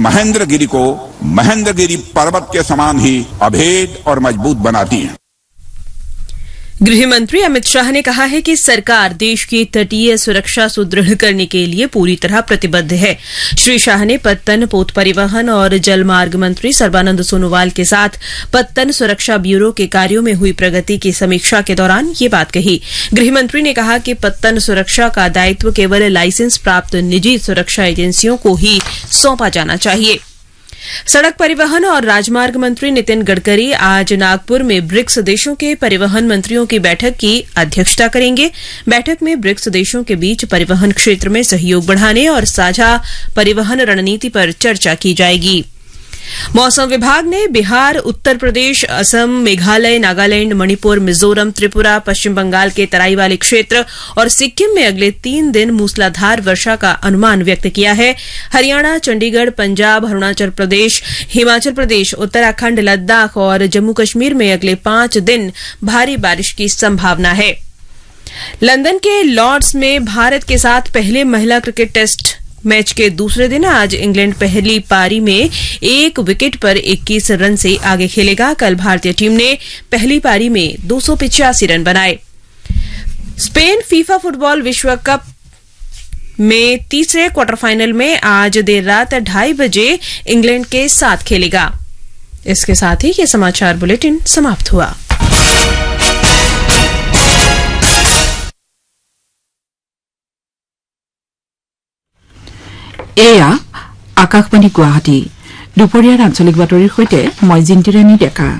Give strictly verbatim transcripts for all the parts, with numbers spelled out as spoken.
महेंद्रगिरी को महेंद्रगिरी पर्वत के समान ही अभेद और मजबूत बनाती हैं। गृह मंत्री अमित शाह ने कहा है कि सरकार देश की तटीय सुरक्षा सुदृढ़ करने के लिए पूरी तरह प्रतिबद्ध है। श्री शाह ने पत्तन पोत परिवहन और जलमार्ग मंत्री सर्बानंद सोनोवाल के साथ पत्तन सुरक्षा ब्यूरो के कार्यों में हुई प्रगति की समीक्षा के दौरान ये बात कही। गृह मंत्री ने कहा कि पत्तन सुरक्षा का दायित्व केवल लाइसेंस प्राप्त निजी सुरक्षा एजेंसियों को ही सौंपा जाना चाहिए। सड़क परिवहन और राजमार्ग मंत्री नितिन गडकरी आज नागपुर में ब्रिक्स देशों के परिवहन मंत्रियों की बैठक की अध्यक्षता करेंगे। बैठक में ब्रिक्स देशों के बीच परिवहन क्षेत्र में सहयोग बढ़ाने और साझा परिवहन रणनीति पर चर्चा की जाएगी। मौसम विभाग ने बिहार, उत्तर प्रदेश, असम, मेघालय, नागालैंड, मणिपुर, मिजोरम, त्रिपुरा, पश्चिम बंगाल के तराई वाले क्षेत्र और सिक्किम में अगले तीन दिन मूसलाधार वर्षा का अनुमान व्यक्त किया है। हरियाणा, चंडीगढ़, पंजाब, अरुणाचल प्रदेश, हिमाचल प्रदेश, उत्तराखंड, लद्दाख और जम्मू कश्मीर में अगले पांच दिन भारी बारिश की संभावना है। लंदन के लॉर्ड्स में भारत के साथ पहले महिला क्रिकेट टेस्ट मैच के दूसरे दिन आज इंग्लैंड पहली पारी में एक विकेट पर इक्कीस रन से आगे खेलेगा। कल भारतीय टीम ने पहली पारी में दो सौ पिचासी रन बनाए। स्पेन फीफा फुटबॉल विश्व कप में तीसरे क्वार्टर फाइनल में आज देर रात ढाई बजे इंग्लैंड के साथ खेलेगा। इसके साथ ही ये समाचार बुलेटिन समाप्त हुआ। এয়া আকাশবাণী গুৱাহাটী। দুপৰীয়াৰ আঞ্চলিক বাতৰিৰ সৈতে মই জিন্তিৰাণী ডেকা।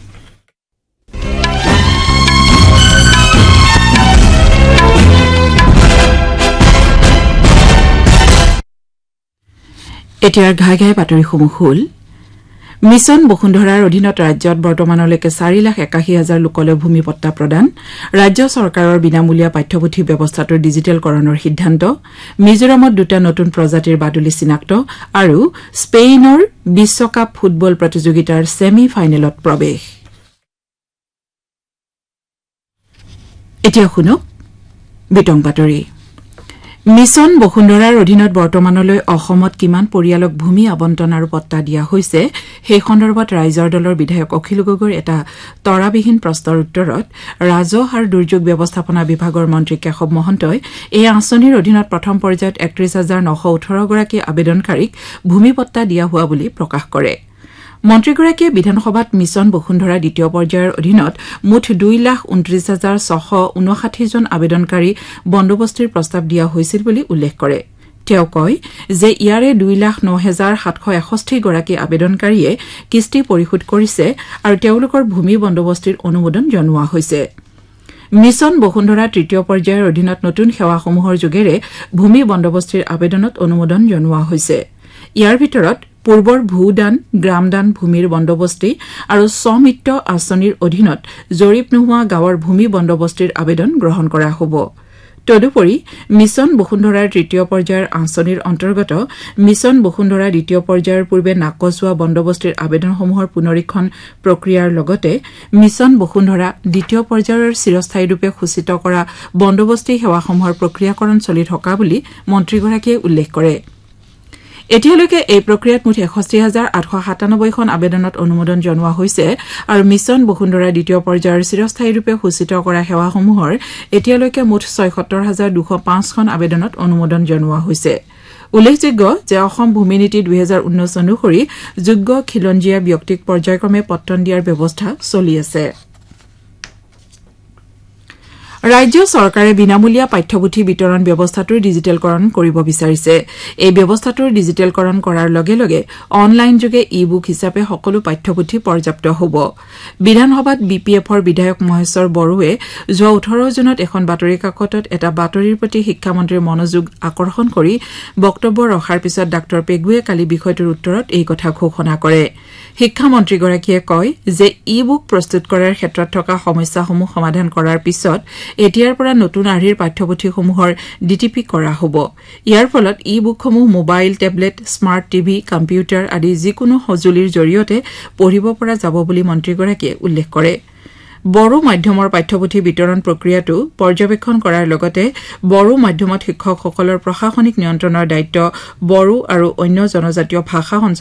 এতিয়াৰ ঘাই ঘাই বাতৰিসমূহ হ'ল মিছন বসুন্ধৰাৰ অধীনত ৰাজ্যত বৰ্তমানলৈকে চাৰি লাখ একাশী হাজাৰ লোকলৈ ভূমি পট্টা প্ৰদান, ৰাজ্য চৰকাৰৰ বিনামূলীয়া পাঠ্যপুথি ব্যৱস্থাটোৰ ডিজিটেলকৰণৰ সিদ্ধান্ত, মিজোৰামত দুটা নতুন প্ৰজাতিৰ বাদুলি চিনাক্ত আৰু স্পেইনৰ বিশ্বকাপ ফুটবল প্ৰতিযোগিতাৰ ছেমি ফাইনেলত প্ৰৱেশ। এতিয়া শুনক বিতং বাতৰি। মিছন বসুন্ধৰাৰ অধীনত বৰ্তমানলৈ অসমত কিমান পৰিয়ালক ভূমি আবণ্টন আৰু পট্টা দিয়া হৈছে সেই সন্দৰ্ভত ৰাইজৰ দলৰ বিধায়ক অখিল গগৈৰ এটা তৰাবিহীন প্ৰশ্নৰ উত্তৰত ৰাজহ আৰু দুৰ্যোগ ব্যৱস্থাপনা বিভাগৰ মন্ত্ৰী কেশৱ মহন্তই এই আঁচনিৰ অধীনত প্ৰথম পৰ্যায়ত একত্ৰিশ হাজাৰ নশ ওঠৰ গৰাকী আবেদনকাৰীক ভূমি পট্টা দিয়া হোৱা বুলি প্ৰকাশ কৰে। মন্ত্ৰীগৰাকীয়ে বিধানসভাত মিছন বসুন্ধৰা দ্বিতীয় পৰ্যায়ৰ অধীনত মুঠ দুই লাখ ঊনত্ৰিশ হাজাৰ ছশ ঊনষাঠিজন আবেদনকাৰী বন্দোবস্তিৰ প্ৰস্তাৱ দিয়া হৈছিল বুলি উল্লেখ কৰে। তেওঁ কয় যে ইয়াৰে দুই লাখ ন হাজাৰ সাতশ এষষ্ঠি গৰাকী আবেদনকাৰীয়ে কিস্তি পৰিশোধ কৰিছে আৰু তেওঁলোকৰ ভূমি বন্দোবস্তিৰ অনুমোদন জনোৱা হৈছে। মিছন বসুন্ধৰা তৃতীয় পৰ্যায়ৰ অধীনত নতুন সেৱাসমূহৰ যোগেৰে ভূমি বন্দোবস্তিৰ আবেদনত অনুমোদন জনোৱা হৈছে। ইয়াৰ ভিতৰত পূৰ্বৰ ভূদান, গ্ৰামদান ভূমিৰ বন্দোবস্তি আৰু স্বমিত্ৰ আঁচনিৰ অধীনত জৰীপ নোহোৱা গাঁৱৰ ভূমি বন্দোবস্তিৰ আবেদন গ্ৰহণ কৰা হ'ব। তদুপৰি মিছন বসুন্ধৰাৰ তৃতীয় পৰ্যায়ৰ আঁচনিৰ অন্তৰ্গত মিছন বসুন্ধৰা দ্বিতীয় পৰ্যায়ৰ পূৰ্বে নাকচ হোৱা বন্দোবস্তিৰ আবেদনসমূহৰ পুনৰীক্ষণ প্ৰক্ৰিয়াৰ লগতে মিছন বসুন্ধৰা দ্বিতীয় পৰ্যায়ৰ চিৰস্থায়ীৰূপে সূচিত কৰা বন্দোবস্তি সেৱাসমূহৰ প্ৰক্ৰিয়াকৰণ চলি থকা বুলি মন্ত্ৰীগৰাকীয়ে উল্লেখ কৰে। এতিয়ালৈকে এই প্ৰক্ৰিয়াত মুঠ এষষ্ঠি হাজাৰ আঠশ সাতানব্বৈখন আবেদনত অনুমোদন জনোৱা হৈছে আৰু মিছন বসুন্ধৰা দ্বিতীয় পৰ্যায়ৰ চিৰস্থায়ীৰূপে সূচিত কৰা সেৱাসমূহৰ এতিয়ালৈকে মুঠ ছয়সত্তৰ হাজাৰ দুশ পাঁচখন আবেদনত অনুমোদন জনোৱা হৈছে। উল্লেখযোগ্য যে অসম ভূমি নীতি দুহেজাৰ ঊনৈশ অনুসৰি যোগ্য খিলঞ্জীয়া ব্যক্তিক পৰ্যায়ক্ৰমে পট্টন দিয়াৰ ব্যৱস্থা চলি আছে। ৰাজ্য চৰকাৰে বিনামূলীয়া পাঠ্যপুথি বিতৰণ ব্যৱস্থাটোৰ ডিজিটেলকৰণ কৰিব বিচাৰিছে। এই ব্যৱস্থাটোৰ ডিজিটেলকৰণ কৰাৰ লগে লগে অনলাইন যোগে ই বুক হিচাপে সকলো পাঠ্যপুথি পৰ্যাপ্ত হ'ব। বিধানসভাত বি পি এফৰ বিধায়ক মহেশ্বৰ বড়োৱে যোৱা ওঠৰ জুনত এখন বাতৰি কাকতত এটা বাতৰিৰ প্ৰতি শিক্ষামন্ত্ৰীৰ মনোযোগ আকৰ্ষণ কৰি বক্তব্য ৰখাৰ পিছত ডাঃ পেগুৱে কালি বিষয়টোৰ উত্তৰত এই কথা ঘোষণা কৰে। শিক্ষামন্ত্ৰীগৰাকীয়ে কয় যে ই বুক প্ৰস্তুত কৰাৰ ক্ষেত্ৰত থকা সমস্যাসমূহ সমাধান কৰাৰ পিছত এতিয়াৰ পৰা নতুন আৰ্হিৰ পাঠ্যপুথিসমূহৰ ডিটিপি কৰা হ'ব। ইয়াৰ ফলত ই বুকসমূহ mobile, tablet, smart TV, computer আদি যিকোনো সঁজুলিৰ জৰিয়তে পঢ়িব পৰা যাব বুলি মন্ত্ৰীগৰাকীয়ে উল্লেখ কৰে। বড়ো মাধ্যমৰ পাঠ্যপুথি বিতৰণ প্ৰক্ৰিয়াটো পৰ্যবেক্ষণ কৰাৰ লগতে বড়ো মাধ্যমত শিক্ষকসকলৰ প্ৰশাসনিক নিয়ন্ত্ৰণৰ দায়িত্ব বড়ো আৰু অন্য জনজাতীয় ভাষা